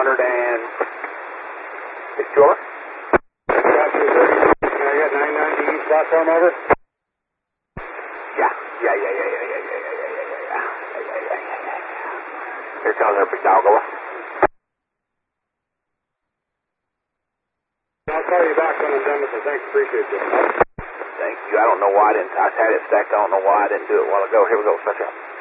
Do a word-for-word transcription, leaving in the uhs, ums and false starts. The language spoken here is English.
hundred and... It's Jeweler? Copy, thirty. I got nine ninety east platform, over. Yeah, yeah, yeah, yeah, yeah, yeah, yeah, yeah, yeah, yeah, yeah, yeah, yeah, yeah, yeah. Here comes our big dog, over. I'll call you back when I'm done with it. Thanks, appreciate you. Thank you. I don't know why I didn't... I had it stacked. I don't know why I didn't do it a while ago. Here we go. Start up.